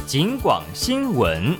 警广新闻。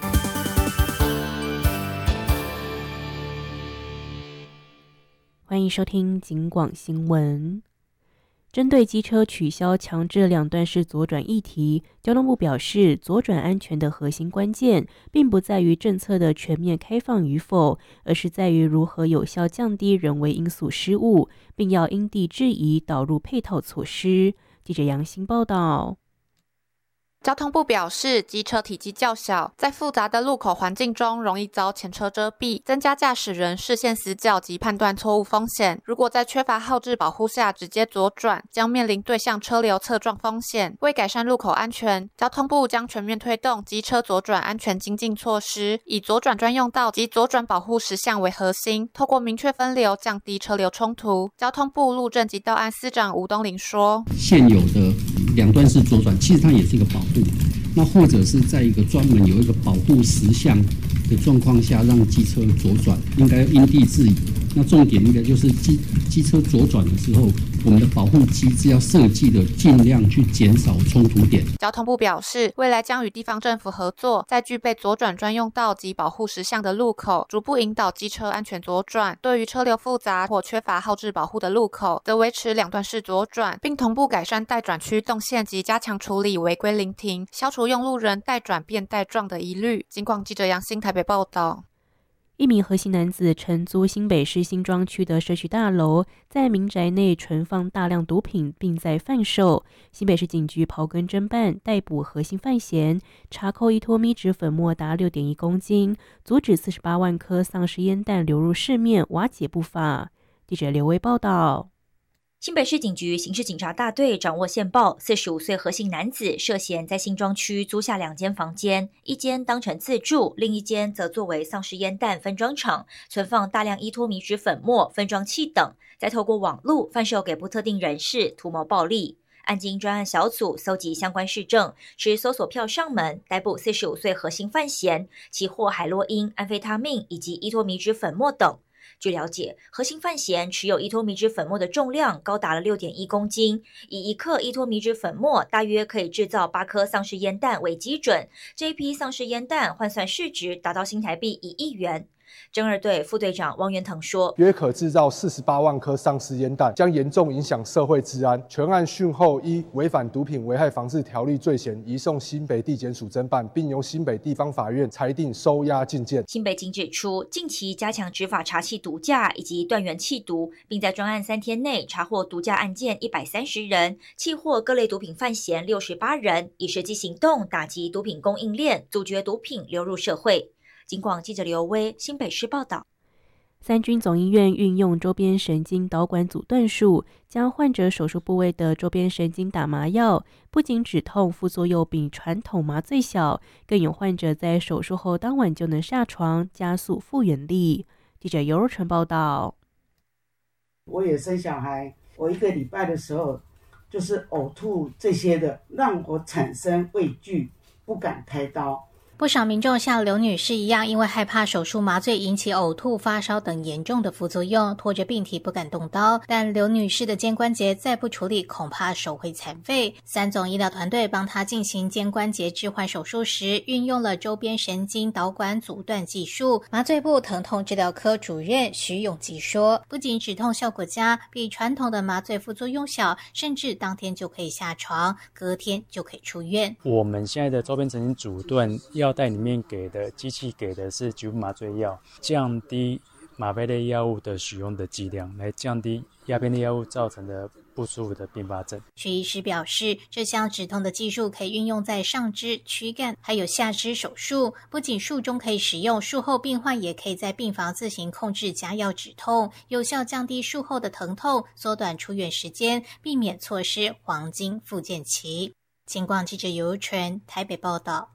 欢迎收听警广新闻。针对机车取消强制两段式左转议题，交通部表示，左转安全的核心关键，并不在于政策的全面开放与否，而是在于如何有效降低人为因素失误，并要因地制宜导入配套措施。记者杨欣报道。 交通部表示，机车体积较小，在复杂的路口环境中容易遭前车遮蔽，增加驾驶人视线死角及判断错误风险。如果在缺乏后置保护下直接左转，将面临对向车流侧撞风险。为改善路口安全，交通部将全面推动机车左转安全精进措施，以左转专用道及左转保护实项为核心，透过明确分流，降低车流冲突。交通部路政及道安司长吴东林说：“ 现有的两段式左转，其实它也是一个保护。那或者是在一个专门有一个保护实项的状况下，让机车左转，应该因地制宜。那重点应该就是机车左转的时候，我们的保护机制要设计的尽量去减少冲突点。” 交通部表示，未来将与地方政府合作，在具备左转专用道及保护实项的路口，逐步引导机车安全左转。对于车流复杂或缺乏后置保护的路口，则维持两段式左转，并同步改善待转区动线及加强处理违规临停，消除用路人待转变待撞的疑虑。警广记者杨欣台北报道。 一名核心男子承租新北市新庄区的社区大楼，在民宅内存放大量毒品，并在贩售。新北市警局刨根侦办，逮捕核心犯嫌，查扣依托咪酯粉末达 6.1 公斤，阻止48万颗丧尸烟弹流入市面，瓦解不法。记者刘威报道。 新北市警局刑事警察大队掌握线报，45岁核心男子涉嫌在新庄区租下2间房间，一间当成自住，另一间则作为丧尸烟弹分装场，存放大量依托咪酯粉末、分装器等，再透过网路贩售给不特定人士，图谋暴利。案经专案小组搜集相关事证，持搜索票上门，逮捕45岁核心犯嫌，其获海洛因、安非他命以及依托咪酯粉末等。据了解，核心犯嫌持有依托咪酯粉末的重量高达了 6.1 公斤，以1克依托咪酯粉末大约可以制造8颗丧尸烟弹为基准，这一批丧尸烟弹换算市值达到新台币1亿元。侦二队副队长汪元腾说， 约可制造48万颗丧尸烟弹，将严重影响社会治安。全案讯后依违反毒品危害防治条例罪嫌，移送新北地检署侦办，并由新北地方法院裁定收押禁见。 新北警指出，近期加强执法查缉毒驾以及断源弃毒，并在专案3天内查获毒驾案件130人，缉获各类毒品犯嫌68人，以实际行动打击毒品供应链，阻绝毒品流入社会。警广记者刘威新北市报道。 三军总医院运用周边神经导管阻断术，将患者手术部位的周边神经打麻药，不仅止痛，副作用比传统麻醉小，更有患者在手术后当晚就能下床，加速复原力。记者尤若纯报道。 我也生小孩，我1个礼拜的时候就是呕吐这些的，让我产生畏惧，不敢开刀。 不少民众像刘女士一样，因为害怕手术麻醉引起呕吐、发烧等严重的副作用，拖着病体不敢动刀。但刘女士的肩关节再不处理，恐怕手会残废。三总医疗团队帮她进行肩关节置换手术时，运用了周边神经导管阻断技术。麻醉部疼痛治疗科主任徐永吉说，不仅止痛效果佳，比传统的麻醉副作用小，甚至当天就可以下床，隔天就可以出院。 我们现在的周边神经阻断药袋里面给的机器给的是局部麻醉药，降低吗啡类药物的使用的剂量，来降低鸦片类药物造成的不舒服的并发症。 徐医师表示，这项止痛的技术可以运用在上肢、躯干还有下肢手术，不仅术中可以使用，术后病患也可以在病房自行控制加药止痛，有效降低术后的疼痛，缩短出院时间，避免错失黄金复健期。警广记者尤纯台北报道。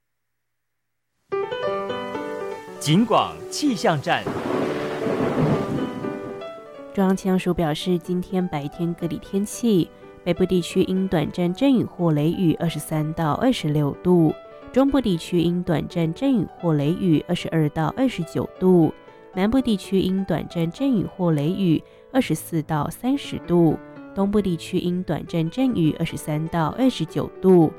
警广气象站。 中央气象署表示，今天白天各地天气，北部地区因短暂阵雨或雷雨23到26度，中部地区因短暂阵雨或雷雨22到29度，南部地区因短暂阵雨或雷雨24到30度，东部地区因短暂阵雨23到29度。